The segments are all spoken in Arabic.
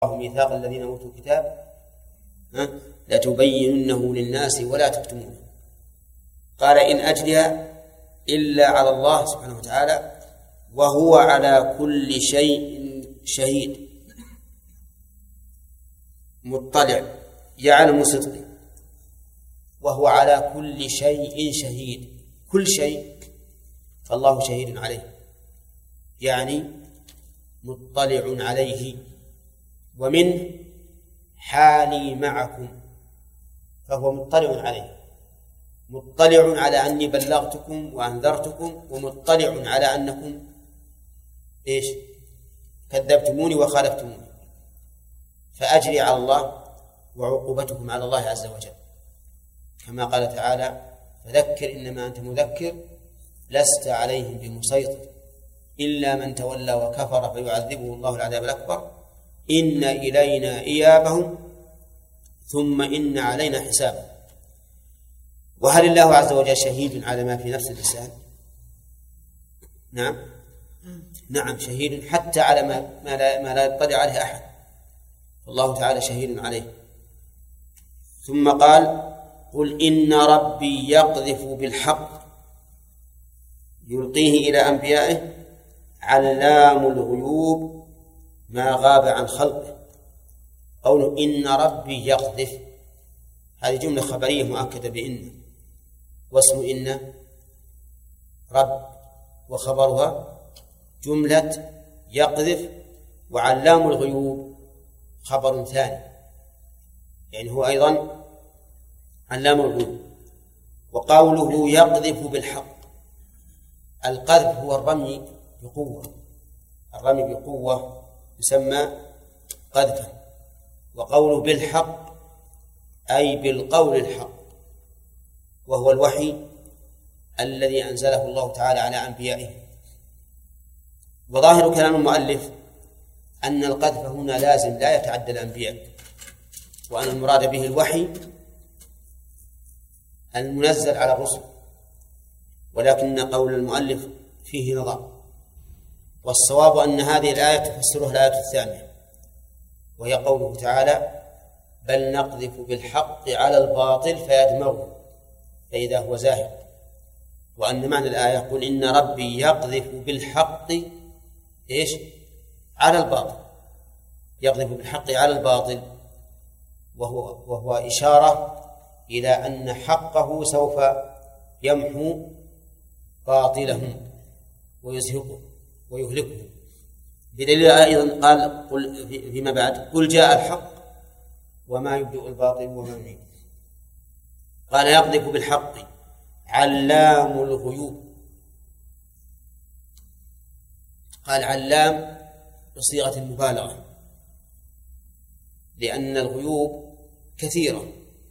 ميثاق الذين أوتوا الكتاب لتبيننه للناس ولا تكتمونه. قال إن أجري إلا على الله سبحانه وتعالى وهو على كل شيء شهيد مطلع يعلم صدقي، وهو على كل شيء شهيد، كل شيء فالله شهيد عليه، يعني مطلع عليه. ومنه حالي معكم، فهو مطلع عليه، مطلع على أني بلغتكم وأنذرتكم، ومطلع على أنكم إيش؟ كذبتموني وخالفتموني، فأجري على الله وعقوبتكم على الله عز وجل، كما قال تعالى: فذكر إنما أنت مذكر لست عليهم بمسيطر إلا من تولى وكفر فيعذبه الله العذاب الأكبر إن إلينا إيابهم ثم إن علينا حسابهم. وهل الله عز وجل شهيد على ما في نفس الإنسان؟ نعم شهيد حتى على ما لا يطلع عليه أحد، الله تعالى شهيد عليه. ثم قال: قل إن ربي يقذف بالحق يلقيه إلى أنبيائه علام الغيوب ما غاب عن خلقه. قوله إن ربي يقذف، هذه جملة خبرية مؤكدة بإن، واسم إن رب، وخبرها جملة يقذف، وعلام الغيوب خبر ثاني، يعني هو أيضا علام الغيوب. وقوله يقذف بالحق، القذف هو الرمي بقوة، الرمي بقوة يسمى قذفا. وقوله بالحق أي بالقول الحق، وهو الوحي الذي أنزله الله تعالى على أنبيائه. وظاهر كلام المؤلف أن القذف هنا لازم لا يتعدى الأنبياء، وأن المراد به الوحي المنزل على الرسل، ولكن قول المؤلف فيه نظر، والصواب أن هذه الآية تفسرها الآية الثانية، وهي قوله تعالى: بل نقذف بالحق على الباطل فيدمغه فإذا هو زاهق. وأن معنى الآية: قل إن ربي يقذف بالحق إيش؟ على الباطل، يقذف بالحق على الباطل، وهو إشارة إلى أن حقه سوف يمحو باطلهم ويزهقه ويهلكه. بدليل أيضا قال قل فيما بعد: قل جاء الحق وما يبدئ الباطل وما يعيد. قال: يقذف بالحق علام الغيوب. قال علام بصيغة المبالغة، لأن الغيوب كثيرة،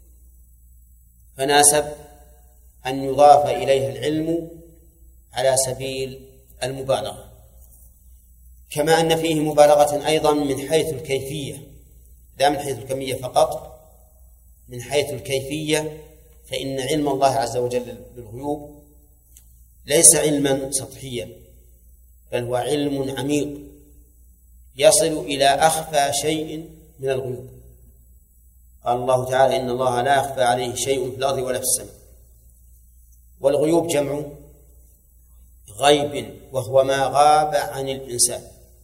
فناسب أن يضاف إليها العلم على سبيل المبالغة، كما أن فيه مبالغة أيضا من حيث الكيفية، لا من حيث الكمية فقط، من حيث الكيفية، فإن علم الله عز وجل بالغيوب ليس علما سطحيا، بل هو علم عميق يصل إلى أخفى شيء من الغيوب. قال الله تعالى: إن الله لا يخفى عليه شيء في الأرض ولا في السماء. والغيوب جمع غيب، وهو ما غاب عن الإنسان،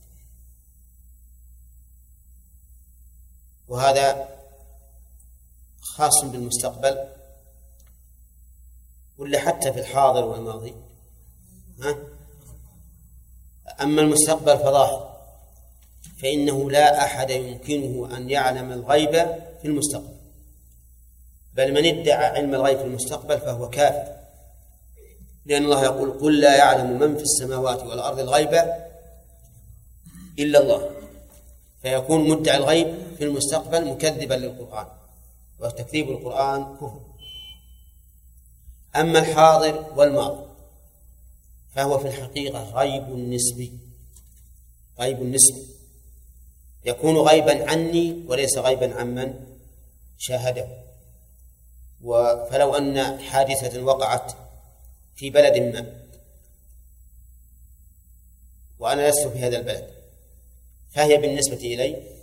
وهذا خاص بالمستقبل ولا حتى في الحاضر والماضي؟ أما المستقبل فظاهر، فإنه لا أحد يمكنه أن يعلم الغيب في المستقبل، بل من ادعى علم الغيب في المستقبل فهو كافر، لأن الله يقول: قل لا يعلم من في السماوات والأرض الغيب إلا الله، فيكون مدعي الغيب في المستقبل مكذبا للقرآن، وتكذيب القرآن كفر. أما الحاضر والماضي فهو في الحقيقة غيب نسبي، غيب نسبي يكون غيبا عني وليس غيبا عمن شاهده. فلو أن حادثة وقعت في بلد ما وأنا لست في هذا البلد، فهي بالنسبة إلي